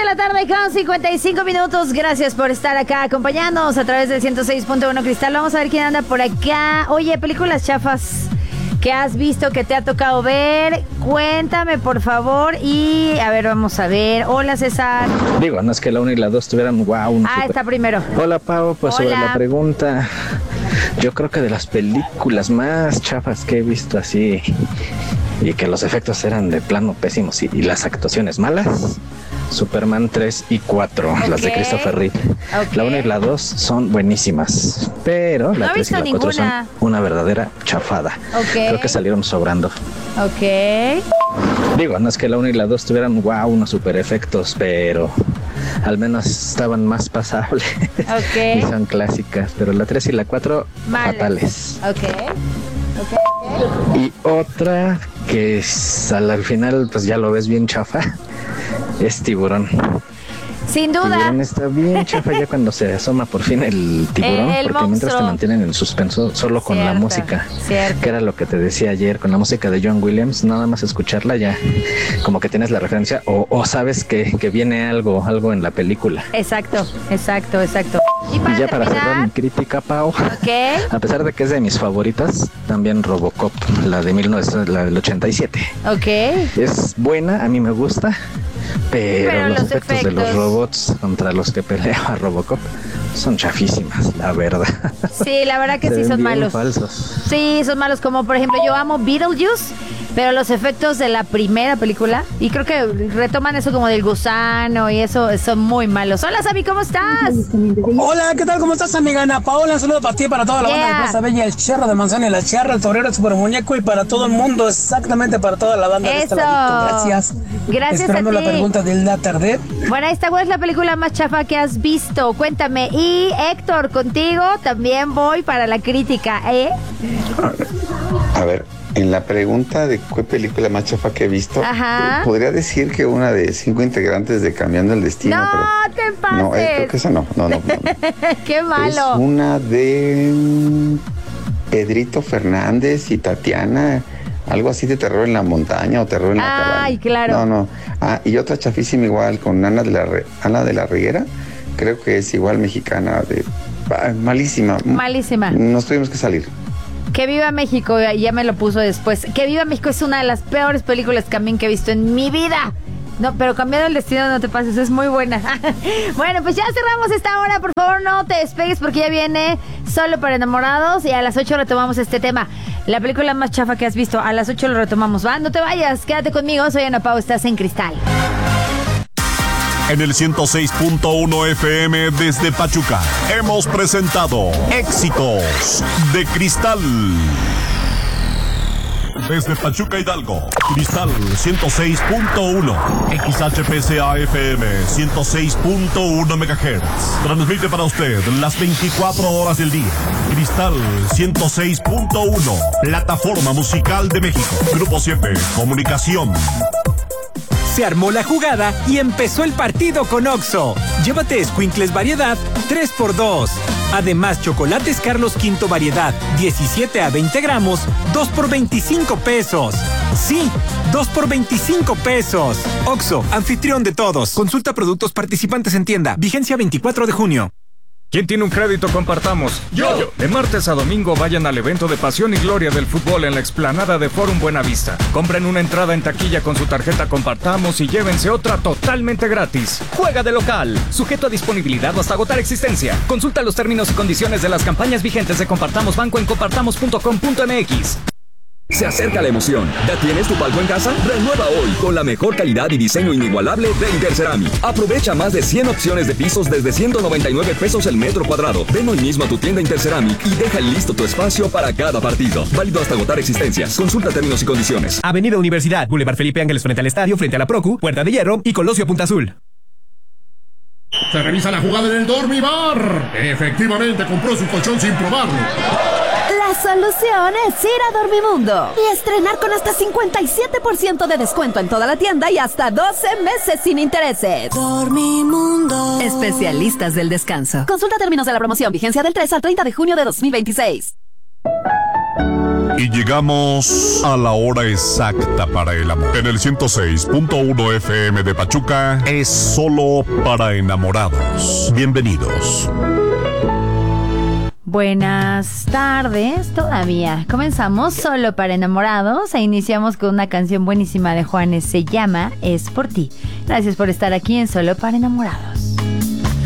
la tarde con 55 minutos. Gracias por estar acá acompañándonos a través del 106.1 Cristal. Vamos a ver quién anda por acá. Oye, películas chafas que has visto, que te ha tocado ver. Cuéntame, por favor. Y a ver, vamos a ver. Hola, César. Digo, no es que la 1 y la 2 tuvieran wow. Está primero. Hola, Pau. Pues Hola. sobre la pregunta, yo creo que de las películas más chafas que he visto así y que los efectos eran de plano pésimos y las actuaciones malas, Superman 3 y 4, las de Christopher Reeve. La 1 y la 2 son buenísimas, pero la 3 y la 4 son una verdadera chafada. Creo que salieron sobrando. Digo, no es que la 1 y la 2 tuvieran wow, unos super efectos, pero al menos estaban más pasables. Y son clásicas, pero la 3 y la 4 fatales. Y otra que al final pues ya lo ves bien chafa es Tiburón. Sin duda. Tiburón está bien chafa ya cuando se asoma por fin el tiburón, porque monstruo. Mientras te mantienen en suspenso solo con la música. Que era lo que te decía ayer, con la música de John Williams, nada más escucharla ya como que tienes la referencia o sabes que viene algo en la película. Exacto. Y ya para cerrar mi crítica, Pau, a pesar de que es de mis favoritas, también Robocop, la del 87. Es buena, a mí me gusta, pero los efectos de los robots contra los que pelea Robocop son chafísimas, la verdad. Sí, la verdad que sí son malos. Falsos. Sí, son malos, como por ejemplo yo amo Beetlejuice, pero los efectos de la primera película, y creo que retoman eso como del gusano y eso, son muy malos. Hola, Sammy, ¿cómo estás? Hola, ¿qué tal? ¿Cómo estás, amiga Ana Paola? Un saludo para ti y para toda la banda de Plaza Bella, el Cherro de Manzana y la Charra, el Torero, el Super Muñeco y para todo el mundo, exactamente para toda la banda de este ladito. Gracias. Gracias. Esperando a ti. La pregunta de la tarde. Bueno, ¿cuál es la película más chafa que has visto? Cuéntame. Y Héctor, contigo también voy para la crítica, ¿eh? A ver, en la pregunta de qué película más chafa que he visto, podría decir que una de 5 integrantes de Cambiando el Destino. No, pero te pases. No, creo que esa no. Qué malo. Es una de Pedrito Fernández y Tatiana, algo así de terror en la montaña o terror en la cabaña. Ay, claro. No. Y otra chafísima igual con Ana de la Reguera, creo que es igual mexicana, malísima. Nos tuvimos que salir. Que viva México, ya me lo puso después. Que viva México es una de las peores películas también que he visto en mi vida. No, pero Cambiando el Destino, no te pases, es muy buena. Bueno, pues ya cerramos esta hora. Por favor, no te despegues porque ya viene Solo para Enamorados y a las 8 retomamos este tema. La película más chafa que has visto, a las 8 lo retomamos. Va, no te vayas, quédate conmigo. Soy Ana Pau, estás en Cristal. En el 106.1 FM desde Pachuca hemos presentado Éxitos de Cristal. Desde Pachuca, Hidalgo, Cristal 106.1, XHPCA FM 106.1 MHz. Transmite para usted las 24 horas del día. Cristal 106.1, plataforma musical de México. Grupo 7, Comunicación. Se armó la jugada y empezó el partido con Oxxo. Llévate escuincles variedad 3x2. Además, chocolates Carlos V variedad 17 a 20 gramos, 2 por 25 pesos. Sí, 2 por 25 pesos. Oxxo, anfitrión de todos. Consulta productos participantes en tienda. Vigencia 24 de junio. ¿Quién tiene un crédito? Compartamos. ¡Yo! De martes a domingo vayan al evento de Pasión y Gloria del Fútbol en la explanada de Forum Buenavista. Compren una entrada en taquilla con su tarjeta Compartamos y llévense otra totalmente gratis. Juega de local. Sujeto a disponibilidad o hasta agotar existencia. Consulta los términos y condiciones de las campañas vigentes de Compartamos Banco en compartamos.com.mx. Se acerca la emoción. ¿Ya tienes tu palco en casa? Renueva hoy con la mejor calidad y diseño inigualable de Interceramic. Aprovecha más de 100 opciones de pisos desde 199 pesos el metro cuadrado. Ven hoy mismo a tu tienda Interceramic y deja listo tu espacio para cada partido. Válido hasta agotar existencias. Consulta términos y condiciones. Avenida Universidad, Boulevard Felipe Ángeles frente al estadio, frente a la Procu, Puerta de Hierro y Colosio Punta Azul. Se revisa la jugada en el Dormibar. Efectivamente compró su colchón sin probarlo. La solución es ir a Dormimundo y estrenar con hasta 57% de descuento en toda la tienda y hasta 12 meses sin intereses. Dormimundo. Especialistas del descanso. Consulta términos de la promoción. Vigencia del 3 al 30 de junio de 2026. Y llegamos a la hora exacta para el amor. En el 106.1 FM de Pachuca es solo para enamorados. Bienvenidos. Buenas tardes, todavía. Comenzamos solo para enamorados e iniciamos con una canción buenísima de Juanes. Se llama Es por ti. Gracias por estar aquí en Solo para enamorados.